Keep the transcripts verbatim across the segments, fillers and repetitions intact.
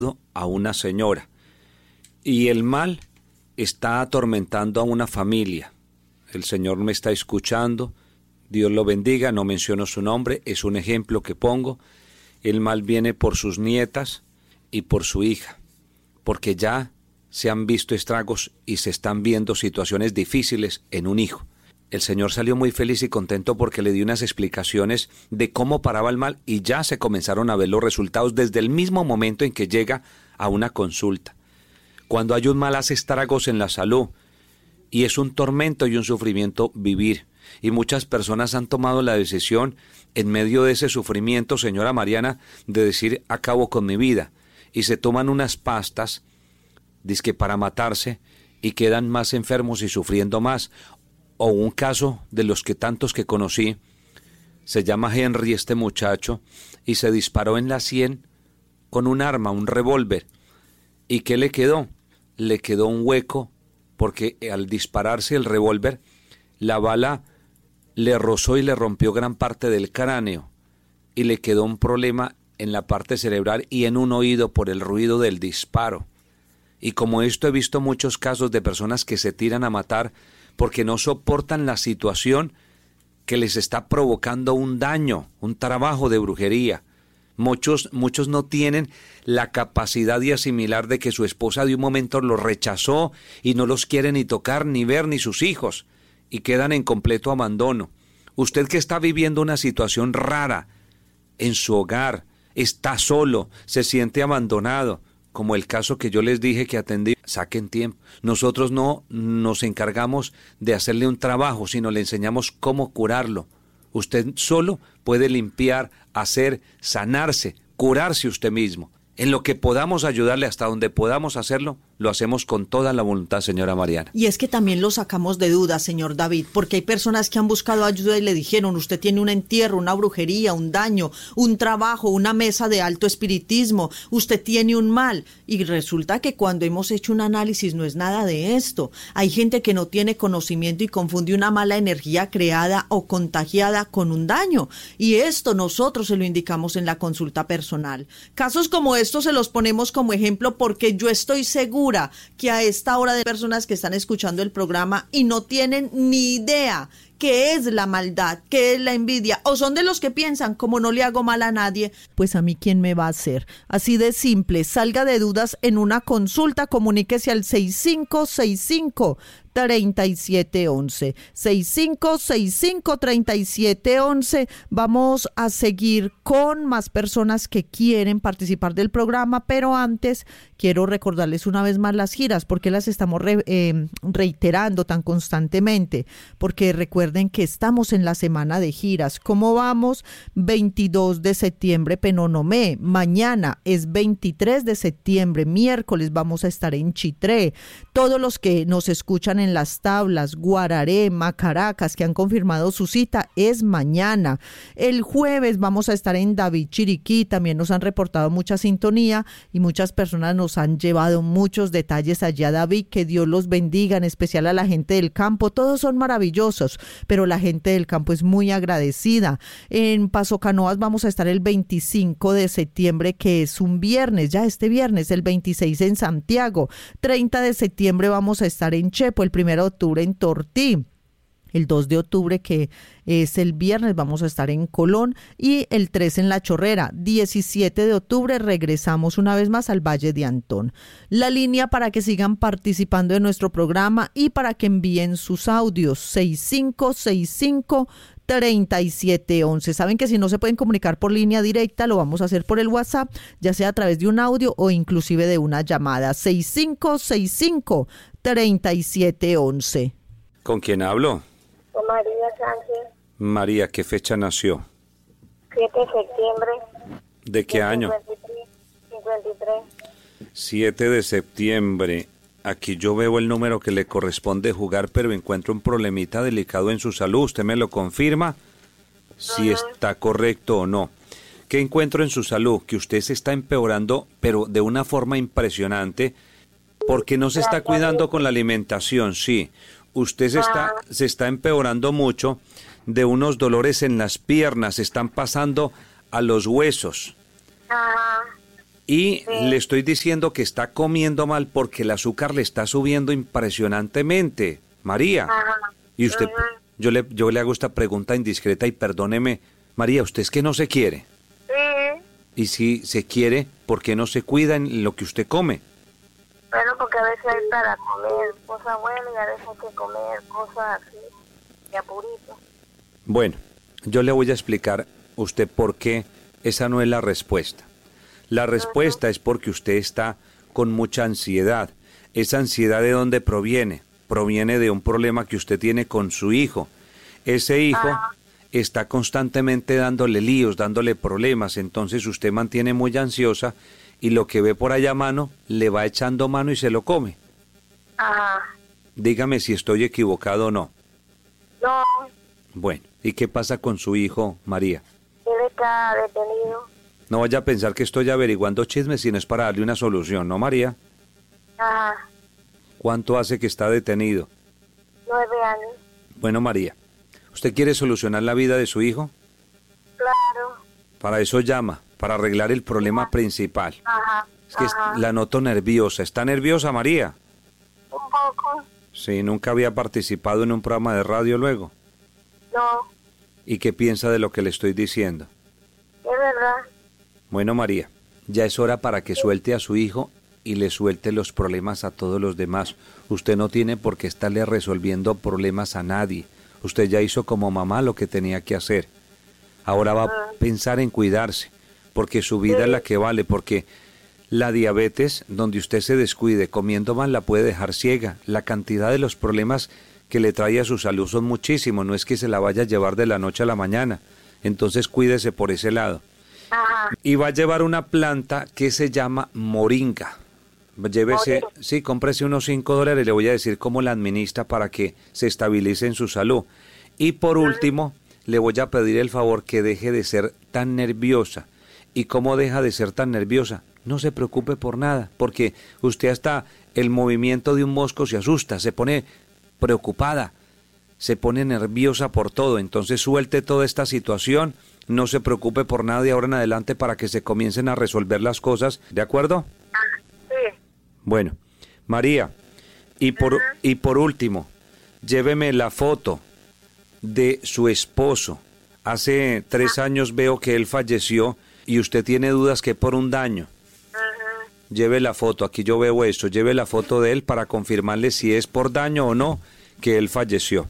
a una señora y el mal está atormentando a una familia. El Señor me está escuchando, Dios lo bendiga, no menciono su nombre, es un ejemplo que pongo. El mal viene por sus nietas y por su hija, porque ya se han visto estragos y se están viendo situaciones difíciles en un hijo. El Señor salió muy feliz y contento porque le dio unas explicaciones de cómo paraba el mal y ya se comenzaron a ver los resultados desde el mismo momento en que llega a una consulta. Cuando hay un mal hace estragos en la salud y es un tormento y un sufrimiento vivir. Y muchas personas han tomado la decisión en medio de ese sufrimiento, señora Mariana, de decir acabo con mi vida y se toman unas pastas dizque para matarse y quedan más enfermos y sufriendo más. O un caso de los que tantos que conocí, se llama Henry este muchacho, y se disparó en la sien con un arma, un revólver. ¿Y qué le quedó? Le quedó un hueco, porque al dispararse el revólver, la bala le rozó y le rompió gran parte del cráneo, y le quedó un problema en la parte cerebral y en un oído por el ruido del disparo. Y como esto he visto muchos casos de personas que se tiran a matar porque no soportan la situación que les está provocando un daño, un trabajo de brujería. Muchos, muchos no tienen la capacidad de asimilar de que su esposa de un momento los rechazó y no los quiere ni tocar, ni ver, ni sus hijos, y quedan en completo abandono. Usted que está viviendo una situación rara en su hogar, está solo, se siente abandonado, como el caso que yo les dije que atendí, saquen tiempo. Nosotros no nos encargamos de hacerle un trabajo, sino le enseñamos cómo curarlo. Usted solo puede limpiar, hacer, sanarse, curarse usted mismo. En lo que podamos ayudarle, hasta donde podamos hacerlo, lo hacemos con toda la voluntad, señora Mariana. Y es que también lo sacamos de dudas, señor David, porque hay personas que han buscado ayuda y le dijeron, usted tiene un entierro, una brujería, un daño, un trabajo, una mesa de alto espiritismo, usted tiene un mal. Y resulta que cuando hemos hecho un análisis no es nada de esto. Hay gente que no tiene conocimiento y confunde una mala energía creada o contagiada con un daño. Y esto nosotros se lo indicamos en la consulta personal. Casos como estos se los ponemos como ejemplo porque yo estoy segura que a esta hora de personas que están escuchando el programa y no tienen ni idea qué es la maldad, qué es la envidia, o son de los que piensan, como no le hago mal a nadie, pues a mí quién me va a hacer. Así de simple, salga de dudas en una consulta, comuníquese al seis cinco seis cinco, tres siete uno uno, seis cinco seis cinco, tres siete uno uno. Vamos a seguir con más personas que quieren participar del programa, pero antes quiero recordarles una vez más las giras, porque las estamos re, eh, reiterando tan constantemente, porque recuerden que estamos en la semana de giras. ¿Cómo vamos? veintidós de septiembre, Penonomé. Mañana es veintitrés de septiembre, miércoles vamos a estar en Chitré. Todos los que nos escuchan en las tablas, Guararé, Macaracas, que han confirmado su cita, es mañana. El jueves vamos a estar en David, Chiriquí. También nos han reportado mucha sintonía y muchas personas nos han llevado muchos detalles allá, David. Que Dios los bendiga, en especial a la gente del campo. Todos son maravillosos, pero la gente del campo es muy agradecida. En Paso Canoas vamos a estar el veinticinco de septiembre, que es un viernes, ya este viernes, el veintiséis en Santiago. treinta de septiembre vamos a estar en Chepo, el primero de octubre en Tortí. El dos de octubre, que es el viernes, vamos a estar en Colón, y el tres en La Chorrera. diecisiete de octubre regresamos una vez más al Valle de Antón. La línea para que sigan participando de nuestro programa y para que envíen sus audios, seis cinco seis cinco, tres siete uno uno. Saben que si no se pueden comunicar por línea directa, lo vamos a hacer por el WhatsApp, ya sea a través de un audio o inclusive de una llamada. seis cinco seis cinco, tres siete uno uno. ¿Con quién hablo? Con María Sánchez. María, ¿qué fecha nació? siete de septiembre. ¿De qué año? cincuenta y tres. siete de septiembre. Aquí yo veo el número que le corresponde jugar, pero encuentro un problemita delicado en su salud. ¿Usted me lo confirma? Si uh-huh. está correcto o no. ¿Qué encuentro en su salud? Que usted se está empeorando, pero de una forma impresionante, porque no se está cuidando con la alimentación, sí. Usted se está, se está empeorando mucho de unos dolores en las piernas, se están pasando a los huesos. Ajá. Y Sí. le estoy diciendo que está comiendo mal porque el azúcar le está subiendo impresionantemente, María. Ajá. Y usted, Ujú. yo le, yo le hago esta pregunta indiscreta y perdóneme, María, ¿usted es que no se quiere? Sí. Y si se quiere, ¿por qué no se cuida en lo que usted come? Bueno, porque a veces hay para comer cosas buenas y a veces hay que comer cosas así, de apurito. Bueno, yo le voy a explicar a usted por qué esa no es la respuesta. La respuesta es porque usted está con mucha ansiedad. ¿Esa ansiedad de dónde proviene? Proviene de un problema que usted tiene con su hijo. Ese hijo Ajá. está constantemente dándole líos, dándole problemas, entonces usted mantiene muy ansiosa y lo que ve por allá a mano, le va echando mano y se lo come. Ajá. Dígame si estoy equivocado o no. No, Bueno, ¿y qué pasa con su hijo, María? él está detenido. No vaya a pensar que estoy averiguando chismes, sino es para darle una solución, ¿no, María? Ajá. ¿Cuánto hace que está detenido? Nueve años. Bueno, María, ¿usted quiere solucionar la vida de su hijo? Claro. Para eso llama, para arreglar el problema principal. Ajá. Es que es- Ajá. la noto nerviosa. ¿Está nerviosa, María? Un poco. Sí, nunca había participado en un programa de radio luego. No, ¿Y qué piensa de lo que le estoy diciendo? es verdad. Bueno, María, ya es hora para que suelte a su hijo y le suelte los problemas a todos los demás. Usted no tiene por qué estarle resolviendo problemas a nadie. Usted ya hizo como mamá lo que tenía que hacer. Ahora va a pensar en cuidarse, porque su vida es la que vale, porque la diabetes, donde usted se descuide comiendo mal, la puede dejar ciega. La cantidad de los problemas que le trae a su salud son muchísimos, no es que se la vaya a llevar de la noche a la mañana. Entonces cuídese por ese lado. Ajá. Y va a llevar una planta que se llama moringa. Llévese, Moringa. sí, cómprese unos cinco dólares, le voy a decir cómo la administra para que se estabilice en su salud. Y por último, le voy a pedir el favor que deje de ser tan nerviosa. ¿Y cómo deja de ser tan nerviosa? No se preocupe por nada, porque usted hasta el movimiento de un mosco se asusta, se pone preocupada, se pone nerviosa por todo. Entonces suelte toda esta situación, no se preocupe por nada de ahora en adelante para que se comiencen a resolver las cosas, ¿de acuerdo? Sí. Bueno, María, y por, y por último, lléveme la foto de su esposo. Hace tres años veo que él falleció y usted tiene dudas que por un daño. Ajá. Lleve la foto, aquí yo veo esto, lleve la foto de él para confirmarle si es por daño o no que él falleció.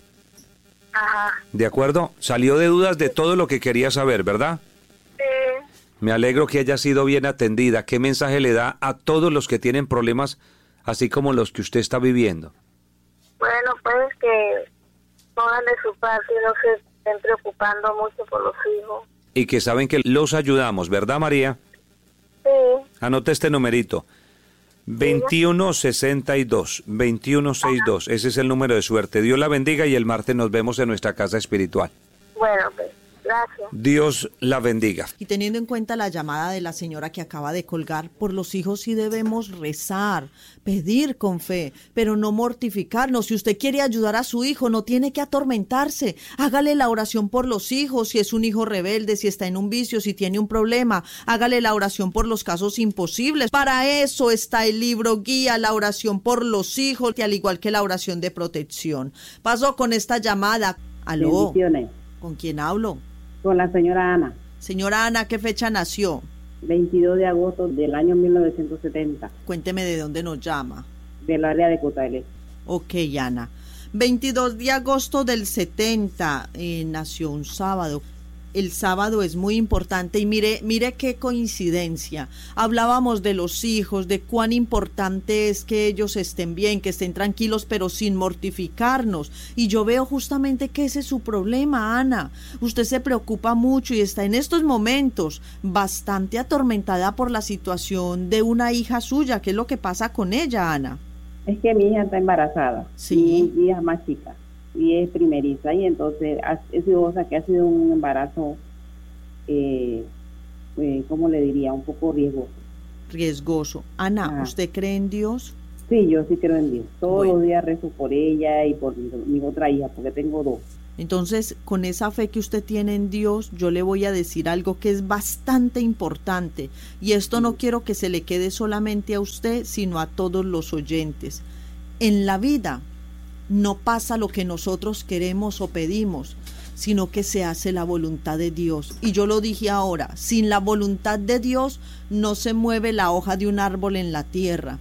Ajá. ¿De acuerdo? Salió de dudas de todo lo que quería saber, ¿verdad? Sí. Me alegro que haya sido bien atendida. ¿Qué mensaje le da a todos los que tienen problemas, así como los que usted está viviendo? Bueno, pues que pongan de su parte y no se estén preocupando mucho por los hijos. Y que saben que los ayudamos, ¿verdad, María? Sí. Anote este numerito. veintiuno sesenta y dos, veintiuno sesenta y dos. Ese es el número de suerte. Dios la bendiga y el martes nos vemos en nuestra casa espiritual. Bueno, pues, gracias. Dios la bendiga. Y teniendo en cuenta la llamada de la señora que acaba de colgar, por los hijos sí debemos rezar, pedir con fe, pero no mortificarnos. Si usted quiere ayudar a su hijo, no tiene que atormentarse. Hágale la oración por los hijos, si es un hijo rebelde, si está en un vicio, si tiene un problema. Hágale la oración por los casos imposibles. Para eso está el libro guía, la oración por los hijos, y al igual que la oración de protección. Paso con esta llamada. Aló, Bendiciones. ¿con quién hablo? Con la señora Ana, Señora Ana, ¿qué fecha nació? veintidós de agosto del año mil novecientos setenta, Cuénteme de dónde nos llama. del área de Cotale. Ok, Ana. veintidós de agosto del setenta, eh, nació un sábado. El sábado es muy importante y mire, mire qué coincidencia. Hablábamos de los hijos, de cuán importante es que ellos estén bien, que estén tranquilos, pero sin mortificarnos. Y yo veo justamente que ese es su problema, Ana. Usted se preocupa mucho y está en estos momentos bastante atormentada por la situación de una hija suya. ¿Qué es lo que pasa con ella, Ana? Es que mi hija está embarazada. Sí. Mi hija es más chica y es primeriza, y entonces ha- es o sea, que ha sido un embarazo, eh, eh, ¿cómo le diría? Un poco riesgoso. Riesgoso. Ana, Ah. ¿usted cree en Dios? Sí, yo sí creo en Dios. Todos Bueno. los días rezo por ella y por mi, mi otra hija, porque tengo dos. Entonces, con esa fe que usted tiene en Dios, yo le voy a decir algo que es bastante importante, y esto no quiero que se le quede solamente a usted, sino a todos los oyentes. En la vida no pasa lo que nosotros queremos o pedimos, sino que se hace la voluntad de Dios. Y yo lo dije ahora, sin la voluntad de Dios no se mueve la hoja de un árbol en la tierra.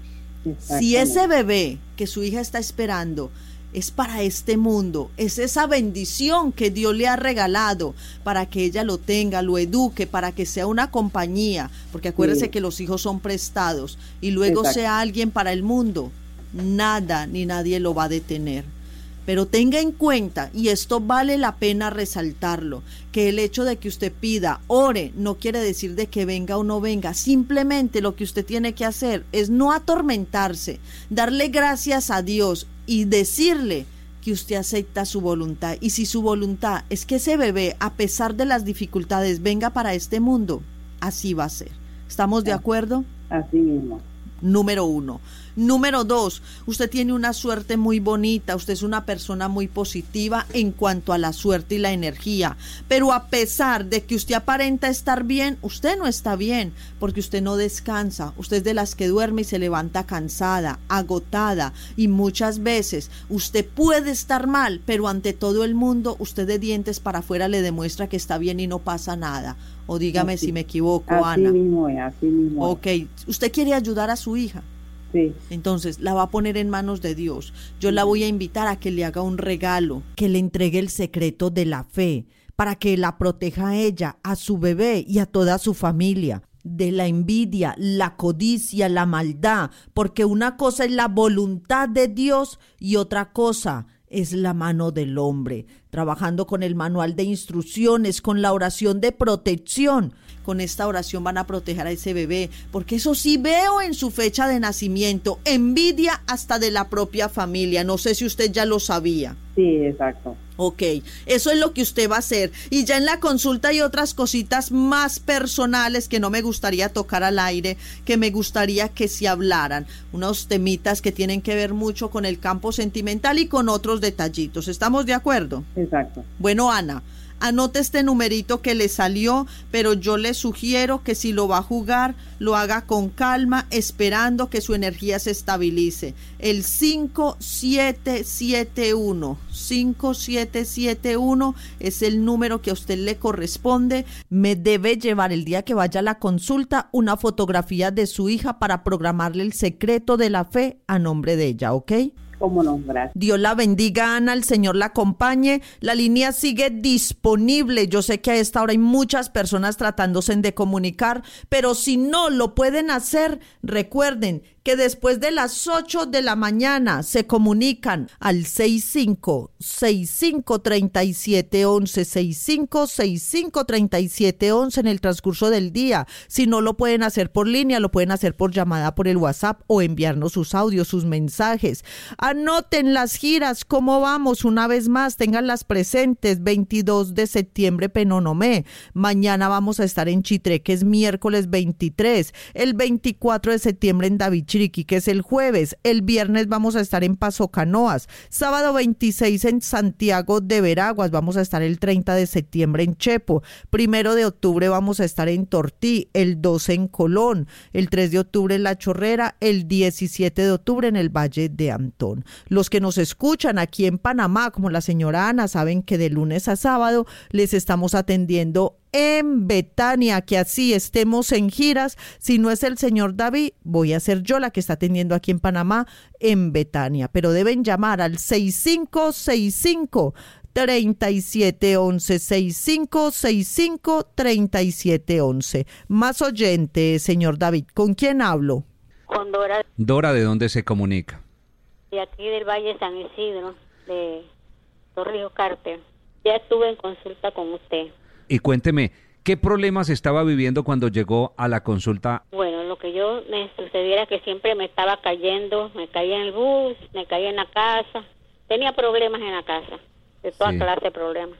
Si ese bebé que su hija está esperando es para este mundo, es esa bendición que Dios le ha regalado para que ella lo tenga, lo eduque, para que sea una compañía, porque acuérdese sí. que los hijos son prestados, y luego Exacto. sea alguien para el mundo, nada ni nadie lo va a detener. Pero tenga en cuenta, y esto vale la pena resaltarlo, que el hecho de que usted pida, ore, no quiere decir de que venga o no venga. Simplemente lo que usted tiene que hacer es no atormentarse, darle gracias a Dios y decirle que usted acepta su voluntad. Y si su voluntad es que ese bebé, a pesar de las dificultades, venga para este mundo, así va a ser. ¿Estamos de acuerdo? Así mismo. Número uno. Número dos, usted tiene una suerte muy bonita, usted es una persona muy positiva en cuanto a la suerte y la energía, pero a pesar de que usted aparenta estar bien, usted no está bien, porque usted no descansa, usted es de las que duerme y se levanta cansada, agotada, y muchas veces usted puede estar mal, pero ante todo el mundo, usted de dientes para afuera le demuestra que está bien y no pasa nada. O dígame así, si me equivoco, así Ana. Mismo es, así mismo es. Ok, ¿usted quiere ayudar a su hija? Sí. Entonces la va a poner en manos de Dios. Yo la voy a invitar a que le haga un regalo, que le entregue el secreto de la fe, para que la proteja a ella, a su bebé y a toda su familia de la envidia, la codicia, la maldad, porque una cosa es la voluntad de Dios y otra cosa es la mano del hombre, trabajando con el manual de instrucciones, con la oración de protección. Con esta oración van a proteger a ese bebé, porque eso sí veo en su fecha de nacimiento, envidia hasta de la propia familia. No sé si usted ya lo sabía. Sí, exacto. Ok, eso es lo que usted va a hacer. Y ya en la consulta hay otras cositas más personales que no me gustaría tocar al aire, que me gustaría que se hablaran. Unos temitas que tienen que ver mucho con el campo sentimental y con otros detallitos. ¿Estamos de acuerdo? Exacto. Bueno, Ana, anote este numerito que le salió, pero yo le sugiero que si lo va a jugar, lo haga con calma, esperando que su energía se estabilice. El cinco siete siete uno, cinco siete siete uno es el número que a usted le corresponde. Me debe llevar el día que vaya a la consulta una fotografía de su hija para programarle el secreto de la fe a nombre de ella, ¿ok? Cómo no, gracias. Dios la bendiga, Ana, el Señor la acompañe. La línea sigue disponible. Yo sé que a esta hora hay muchas personas tratándose de comunicar, pero si no lo pueden hacer, recuerden que después de las ocho de la mañana se comunican al seis cinco seis cinco, tres siete uno uno, seis cinco seis cinco, tres siete uno uno en el transcurso del día. Si no lo pueden hacer por línea, lo pueden hacer por llamada por el WhatsApp o enviarnos sus audios, sus mensajes. Anoten las giras, cómo vamos, una vez más, ténganlas presentes. Veintidós de septiembre, Penonomé. Mañana vamos a estar en Chitré, que es miércoles veintitrés. El veinticuatro de septiembre en David Chiriquí, que es el jueves. El viernes vamos a estar en Paso Canoas. Sábado veintiséis en Santiago de Veraguas. Vamos a estar el treinta de septiembre en Chepo. Primero de octubre vamos a estar en Tortí. El doce en Colón. El tres de octubre en La Chorrera. El diecisiete de octubre en el Valle de Antón. Los que nos escuchan aquí en Panamá, como la señora Ana, saben que de lunes a sábado les estamos atendiendo en Betania, que así estemos en giras. Si no es el señor David, voy a ser yo la que está atendiendo aquí en Panamá en Betania, pero deben llamar al seis cinco seis cinco, tres siete uno uno, seis cinco seis cinco, tres siete uno uno. Más oyente, señor David, ¿con quién hablo? Con Dora. Dora, ¿de dónde se comunica? De aquí del Valle San Isidro, de Torrijos Carter. Ya estuve en consulta con usted. Y cuénteme, ¿qué problemas estaba viviendo cuando llegó a la consulta? Bueno, lo que yo me sucediera que siempre me estaba cayendo, me caía en el bus, me caía en la casa. Tenía problemas en la casa, de toda sí. clase de problemas.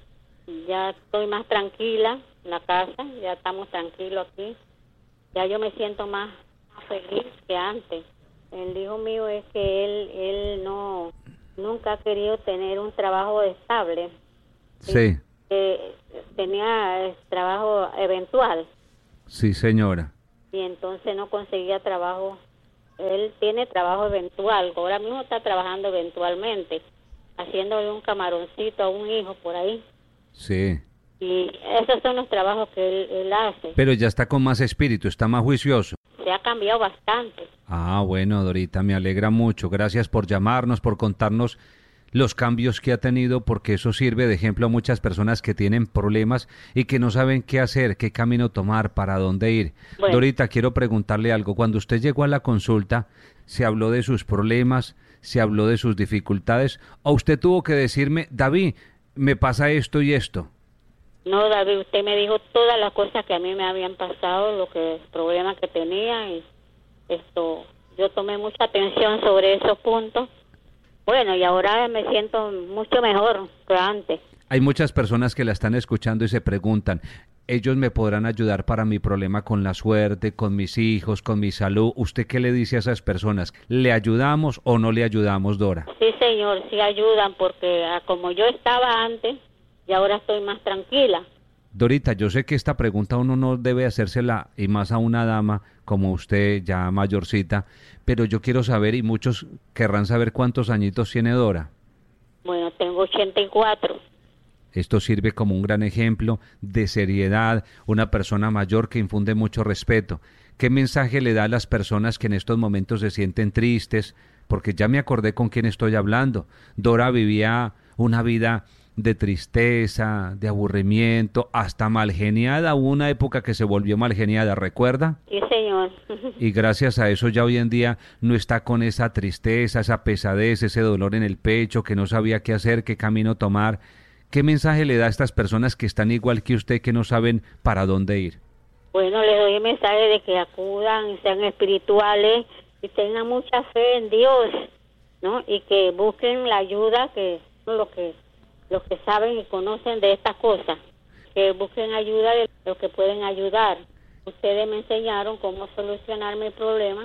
Ya estoy más tranquila en la casa, ya estamos tranquilos aquí. Ya yo me siento más, más feliz que antes. El hijo mío es que él, él no, nunca ha querido tener un trabajo estable. Sí. Eh, tenía eh, trabajo eventual. Sí, señora. Y entonces no conseguía trabajo. Él tiene trabajo eventual, ahora mismo está trabajando eventualmente, haciéndole un camaroncito a un hijo por ahí. Sí. Y esos son los trabajos que él, él hace. Pero ya está con más espíritu, está más juicioso. Se ha cambiado bastante. Ah, bueno, Dorita, me alegra mucho. Gracias por llamarnos, por contarnos los cambios que ha tenido, porque eso sirve de ejemplo a muchas personas que tienen problemas y que no saben qué hacer, qué camino tomar, para dónde ir. Bueno. Dorita, quiero preguntarle algo. Cuando usted llegó a la consulta, ¿se habló de sus problemas, se habló de sus dificultades, o usted tuvo que decirme, David, me pasa esto y esto? No, David, usted me dijo todas las cosas que a mí me habían pasado, los que problemas que tenía, y esto, yo tomé mucha atención sobre esos puntos. Bueno, y ahora me siento mucho mejor que antes. Hay muchas personas que la están escuchando y se preguntan, ¿ellos me podrán ayudar para mi problema con la suerte, con mis hijos, con mi salud? ¿Usted qué le dice a esas personas? ¿Le ayudamos o no le ayudamos, Dora? Sí, señor, sí ayudan, porque ah, como yo estaba antes, y ahora estoy más tranquila. Dorita, yo sé que esta pregunta uno no debe hacérsela, y más a una dama como usted, ya mayorcita, pero yo quiero saber, y muchos querrán saber, cuántos añitos tiene Dora. Bueno, tengo ochenta y cuatro. Esto sirve como un gran ejemplo de seriedad, una persona mayor que infunde mucho respeto. ¿Qué mensaje le da a las personas que en estos momentos se sienten tristes? Porque ya me acordé con quién estoy hablando. Dora vivía una vida de tristeza, de aburrimiento, hasta malgeniada. Hubo una época que se volvió malgeniada, ¿recuerda? Sí, señor. Y gracias a eso ya hoy en día no está con esa tristeza, esa pesadez, ese dolor en el pecho, que no sabía qué hacer, qué camino tomar. ¿Qué mensaje le da a estas personas que están igual que usted, que no saben para dónde ir? Bueno, les doy el mensaje de que acudan, sean espirituales y tengan mucha fe en Dios, ¿no? Y que busquen la ayuda, que son los que los que saben y conocen de estas cosas, que busquen ayuda de los que pueden ayudar. Ustedes me enseñaron cómo solucionar mi problema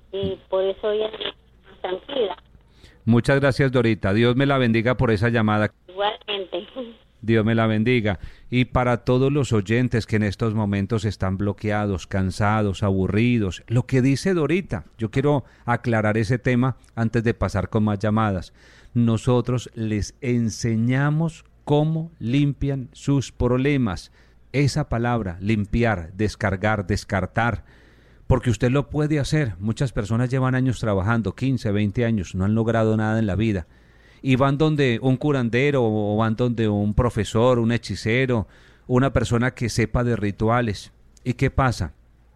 y por eso ya estoy más tranquila. Muchas gracias, Dorita. Dios me la bendiga por esa llamada. Igualmente. Dios me la bendiga. Y para todos los oyentes que en estos momentos están bloqueados, cansados, aburridos, lo que dice Dorita, yo quiero aclarar ese tema antes de pasar con más llamadas. Nosotros les enseñamos cómo limpian sus problemas. Esa palabra, limpiar, descargar, descartar, porque usted lo puede hacer. Muchas personas llevan años trabajando, quince, veinte años, no han logrado nada en la vida. Y van donde un curandero, o van donde un profesor, un hechicero, una persona que sepa de rituales. ¿Y qué pasa?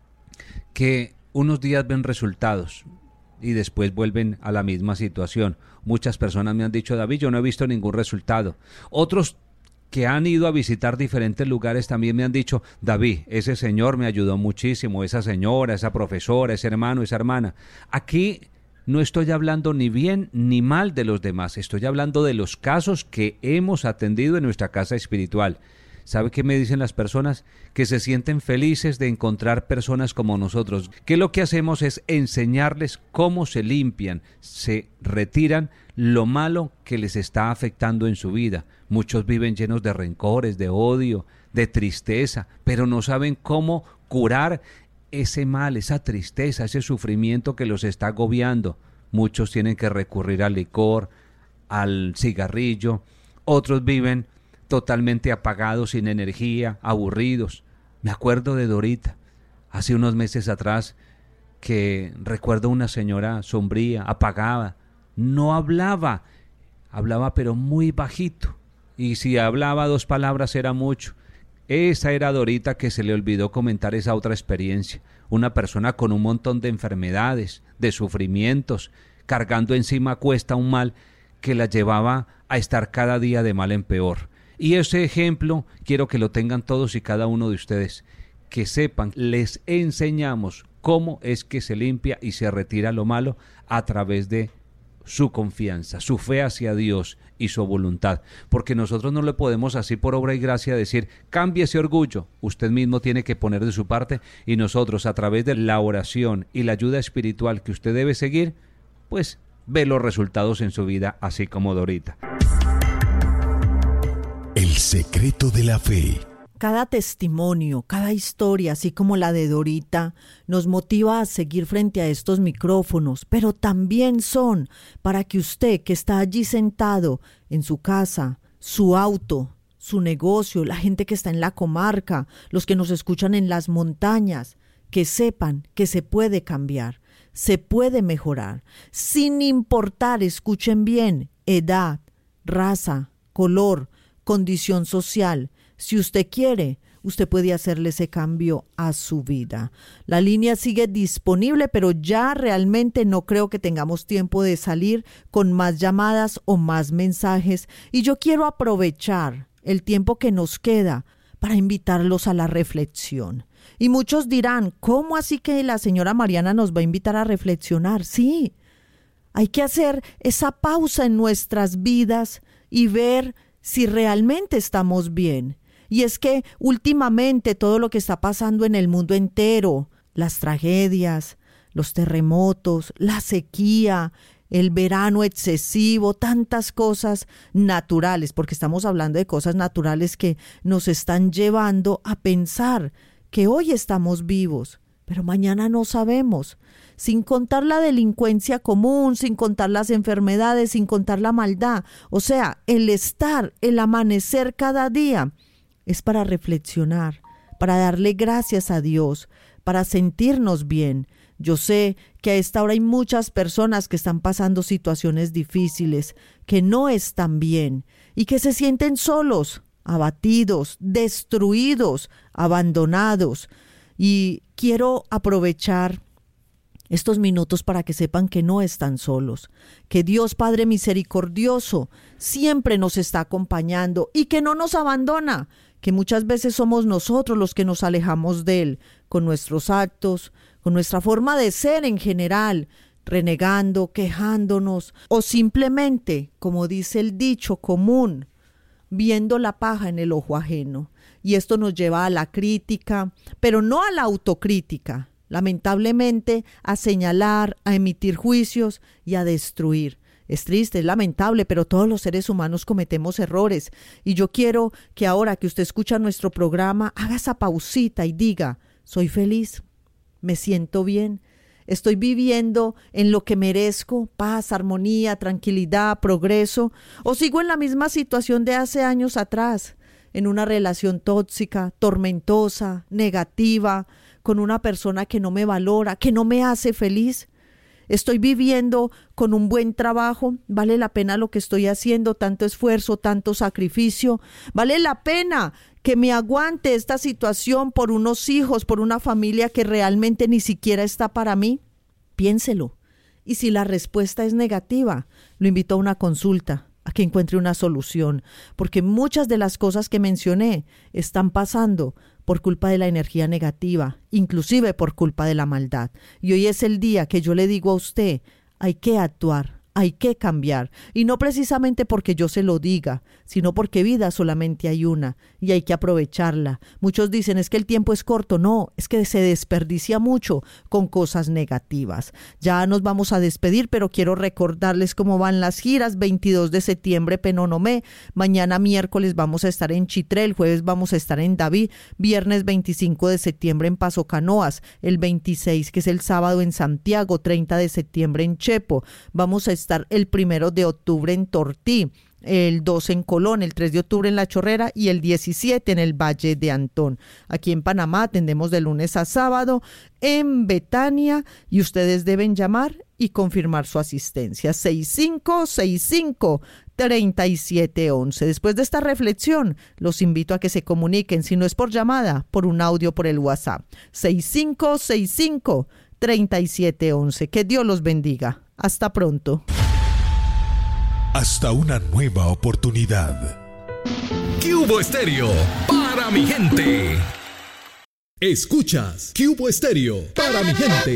Que unos días ven resultados y después vuelven a la misma situación. Muchas personas me han dicho, David, yo no he visto ningún resultado. Otros que han ido a visitar diferentes lugares también me han dicho, David, ese señor me ayudó muchísimo, esa señora, esa profesora, ese hermano, esa hermana. Aquí no estoy hablando ni bien ni mal de los demás, estoy hablando de los casos que hemos atendido en nuestra casa espiritual. ¿Sabe qué me dicen las personas? Que se sienten felices de encontrar personas como nosotros, que lo que hacemos es enseñarles cómo se limpian, se retiran lo malo que les está afectando en su vida. Muchos viven llenos de rencores, de odio, de tristeza, pero no saben cómo curar ese mal, esa tristeza, ese sufrimiento que los está agobiando. Muchos tienen que recurrir al licor, al cigarrillo, otros viven totalmente apagados, sin energía, aburridos. Me acuerdo de Dorita, hace unos meses atrás, que recuerdo una señora sombría, apagada, no hablaba, hablaba pero muy bajito, y si hablaba dos palabras era mucho. Esa era Dorita, que se le olvidó comentar esa otra experiencia, una persona con un montón de enfermedades, de sufrimientos, cargando encima a cuesta un mal que la llevaba a estar cada día de mal en peor. Y ese ejemplo quiero que lo tengan todos y cada uno de ustedes, que sepan, les enseñamos cómo es que se limpia y se retira lo malo a través de su confianza, su fe hacia Dios y su voluntad, porque nosotros no le podemos así por obra y gracia decir, cambie ese orgullo. Usted mismo tiene que poner de su parte, y nosotros, a través de la oración y la ayuda espiritual que usted debe seguir, pues ve los resultados en su vida, así como Dorita. El secreto de la fe. Cada testimonio, cada historia, así como la de Dorita, nos motiva a seguir frente a estos micrófonos, pero también son para que usted que está allí sentado en su casa, su auto, su negocio, la gente que está en la comarca, los que nos escuchan en las montañas, que sepan que se puede cambiar, se puede mejorar, sin importar, escuchen bien, edad, raza, color, condición social. Si usted quiere, usted puede hacerle ese cambio a su vida. La línea sigue disponible, pero ya realmente no creo que tengamos tiempo de salir con más llamadas o más mensajes. Y yo quiero aprovechar el tiempo que nos queda para invitarlos a la reflexión. Y muchos dirán, ¿cómo así que la señora Mariana nos va a invitar a reflexionar? Sí, hay que hacer esa pausa en nuestras vidas y ver si realmente estamos bien. Y es que últimamente todo lo que está pasando en el mundo entero, las tragedias, los terremotos, la sequía, el verano excesivo, tantas cosas naturales, porque estamos hablando de cosas naturales que nos están llevando a pensar que hoy estamos vivos, pero mañana no sabemos. Sin contar la delincuencia común, sin contar las enfermedades, sin contar la maldad. O sea, el estar, el amanecer cada día es para reflexionar, para darle gracias a Dios, para sentirnos bien. Yo sé que a esta hora hay muchas personas que están pasando situaciones difíciles, que no están bien y que se sienten solos, abatidos, destruidos, abandonados. Y quiero aprovechar estos minutos para que sepan que no están solos, que Dios Padre misericordioso siempre nos está acompañando y que no nos abandona, que muchas veces somos nosotros los que nos alejamos de Él, con nuestros actos, con nuestra forma de ser en general, renegando, quejándonos o simplemente, como dice el dicho común, viendo la paja en el ojo ajeno. Y esto nos lleva a la crítica, pero no a la autocrítica, lamentablemente a señalar, a emitir juicios y a destruir. Es triste, es lamentable, pero todos los seres humanos cometemos errores. Y yo quiero que ahora que usted escucha nuestro programa, haga esa pausita y diga, soy feliz, me siento bien, estoy viviendo en lo que merezco, paz, armonía, tranquilidad, progreso, o sigo en la misma situación de hace años atrás, en una relación tóxica, tormentosa, negativa, con una persona que no me valora, que no me hace feliz. Estoy viviendo con un buen trabajo, vale la pena lo que estoy haciendo, tanto esfuerzo, tanto sacrificio, vale la pena que me aguante esta situación por unos hijos, por una familia que realmente ni siquiera está para mí. Piénselo. Y si la respuesta es negativa, lo invito a una consulta, a que encuentre una solución, porque muchas de las cosas que mencioné están pasando por culpa de la energía negativa, inclusive por culpa de la maldad. Y hoy es el día que yo le digo a usted, hay que actuar, hay que cambiar, y no precisamente porque yo se lo diga, sino porque vida solamente hay una y hay que aprovecharla. Muchos dicen, es que el tiempo es corto. No, es que se desperdicia mucho con cosas negativas. Ya nos vamos a despedir, pero quiero recordarles cómo van las giras. Veintidós de septiembre, Penonomé, mañana miércoles vamos a estar en Chitré, el jueves vamos a estar en David, viernes veinticinco de septiembre en Paso Canoas, el veintiséis, que es el sábado, en Santiago, treinta de septiembre en Chepo, vamos a estar el primero de octubre en Tortí, el dos en Colón, el tres de octubre en La Chorrera y el diecisiete en el Valle de Antón. Aquí en Panamá atendemos de lunes a sábado en Betania y ustedes deben llamar y confirmar su asistencia. seis cinco seis cinco, tres siete uno uno. Después de esta reflexión, los invito a que se comuniquen, si no es por llamada, por un audio por el WhatsApp. seis cinco seis cinco, tres siete uno uno. Que Dios los bendiga. Hasta pronto. Hasta una nueva oportunidad. Cubo Estéreo, para mi gente. Escuchas Cubo Estéreo, para mi gente.